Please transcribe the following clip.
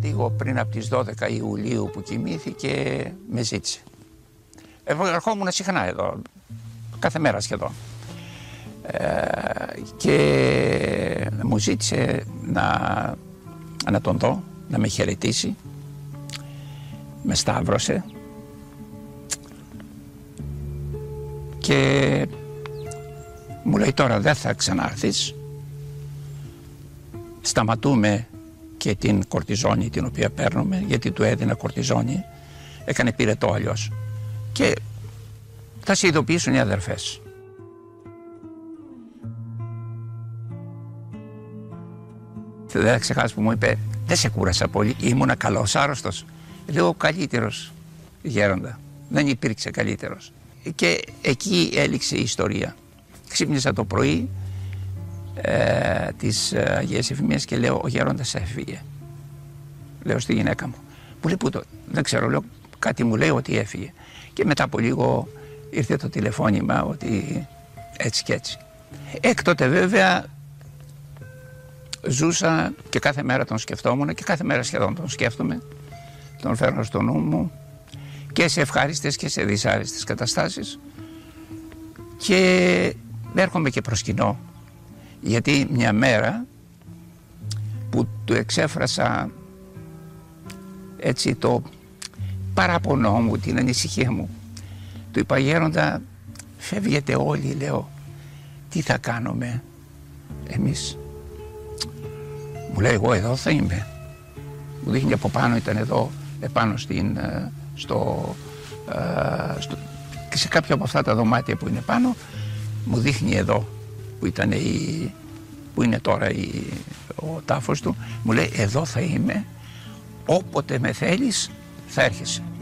λίγο πριν από τις 12 Ιουλίου που κοιμήθηκε, με ζήτησε. Ερχόμουν συχνά εδώ, κάθε μέρα σχεδόν. Και μου ζήτησε να τον δω, να με χαιρετήσει. Με σταύρωσε και μου λέει τώρα δεν θα ξανάρθεις, σταματούμε και την κορτιζόνη την οποία παίρνουμε, γιατί του έδινα κορτιζόνη, έκανε πυρετό αλλιώς, και θα σε ειδοποιήσουν οι αδερφές. Δεν θα ξεχάσω που μου είπε, δεν σε κούρασα πολύ, ήμουνα καλός άρρωστος. Λέω ο καλύτερος γέροντα, δεν υπήρξε καλύτερος. Και εκεί έληξε η ιστορία. Ξύπνησα το πρωί της Αγίας Εφημίας και λέω, ο γέροντας έφυγε. Λέω στη γυναίκα μου. Μου λέει, πού το, δεν ξέρω, λέω, κάτι μου λέει ότι έφυγε. Και μετά από λίγο ήρθε το τηλεφώνημα ότι έτσι και έτσι. Έκτοτε βέβαια ζούσα και κάθε μέρα τον σκεφτόμουν και κάθε μέρα σχεδόν τον σκέφτομαι. Τον φέρνω στο νου μου και σε ευχάριστες και σε δυσάρεστες καταστάσεις και έρχομαι και προσκυνώ, γιατί μια μέρα που του εξέφρασα έτσι το παραπονό μου, την ανησυχία μου, του είπα, γέροντα, φεύγετε όλοι, λέω, τι θα κάνουμε εμείς? Μου λέει, εγώ εδώ θα είμαι. Μου δείχνει από πάνω, ήταν εδώ επάνω και σε κάποιο από αυτά τα δωμάτια που είναι πάνω, μου δείχνει εδώ που είναι τώρα ο τάφος του, μου λέει, εδώ θα είμαι, όποτε με θέλεις θα έρχεσαι.